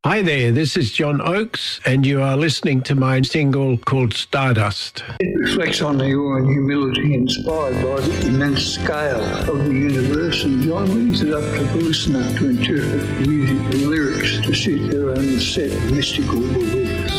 Hi there, this is John Oakes, and you are listening to my single called Stardust. It reflects on the awe and humility inspired by the immense scale of the universe, and John leaves it up to the listener to interpret the music and lyrics to suit their own set of mystical beliefs.